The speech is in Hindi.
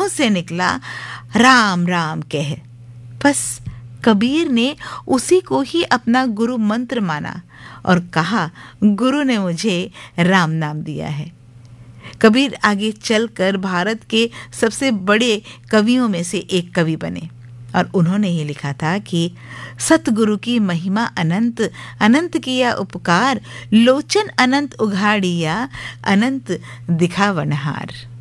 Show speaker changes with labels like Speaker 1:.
Speaker 1: मुंह से निकला राम राम कह। बस कबीर ने उसी को ही अपना गुरु मंत्र माना और कहा, गुरु ने मुझे राम नाम दिया है। कबीर आगे चलकर भारत के सबसे बड़े कवियों में से एक कवि बने और उन्होंने ये लिखा था कि सतगुरु की महिमा अनंत, अनंत किया उपकार, लोचन अनंत उघाड़िया, अनंत दिखावनहार।